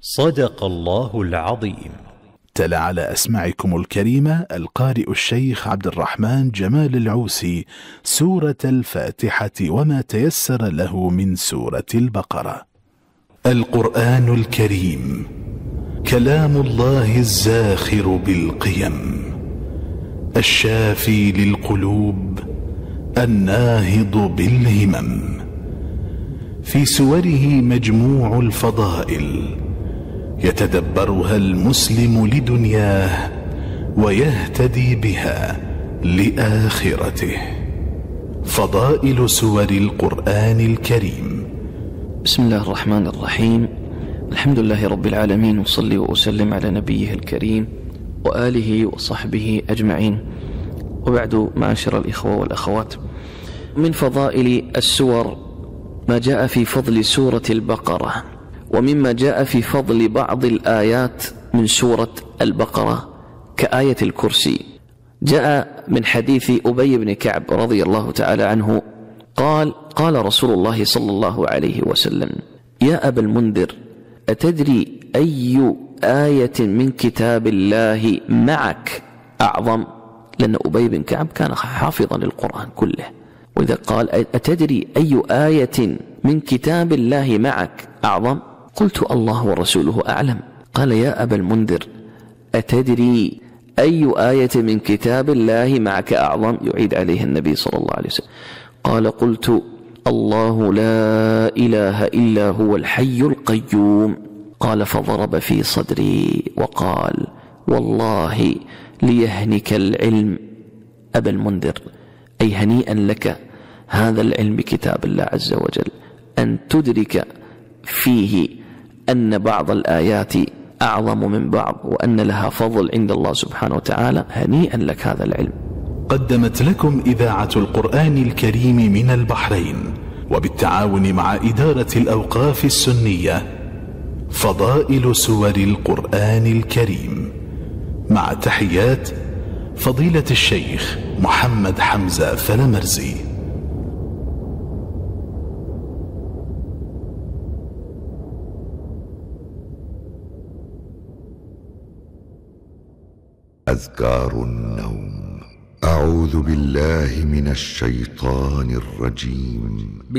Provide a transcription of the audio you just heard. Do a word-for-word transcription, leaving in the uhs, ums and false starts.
صدق الله العظيم. تلا على أسماعكم الكريمة القارئ الشيخ عبد الرحمن جمال العوسي سورة الفاتحة وما تيسر له من سورة البقرة. القرآن الكريم كلام الله الزاخر بالقيم، الشافي للقلوب، الناهض بالهمم. في سوره مجموع الفضائل يتدبرها المسلم لدنياه ويهتدي بها لآخرته. فضائل سور القرآن الكريم. بسم الله الرحمن الرحيم. الحمد لله رب العالمين، وصلي وأسلم على نبيه الكريم وآله وصحبه أجمعين، وبعد، معاشر الإخوة والأخوات، من فضائل السور ما جاء في فضل سورة البقرة، ومما جاء في فضل بعض الآيات من سورة البقرة كآية الكرسي. جاء من حديث أبي بن كعب رضي الله تعالى عنه قال: قال رسول الله صلى الله عليه وسلم: يا أبا المنذر، أتدري أي آية من كتاب الله معك أعظم؟ لأن أبي بن كعب كان حافظا للقرآن كله، وإذا قال: أتدري أي آية من كتاب الله معك أعظم؟ قلت: الله ورسوله أعلم. قال: يا أبا المنذر، أتدري أي آية من كتاب الله معك أعظم؟ يعيد عليه النبي صلى الله عليه وسلم. قال: قلت: الله لا إله إلا هو الحي القيوم. قال: فضرب في صدري وقال: والله ليهنك العلم أبا المنذر، أي هنيئا لك هذا العلم بكتاب الله عز وجل، أن تدرك فيه أن بعض الآيات أعظم من بعض، وأن لها فضل عند الله سبحانه وتعالى. هنيئا لك هذا العلم. قدمت لكم إذاعة القرآن الكريم من البحرين وبالتعاون مع إدارة الأوقاف السنية فضائل سور القرآن الكريم، مع تحيات فضيلة الشيخ محمد حمزة فلمرزي. أذكار النوم. أعوذ بالله من الشيطان الرجيم.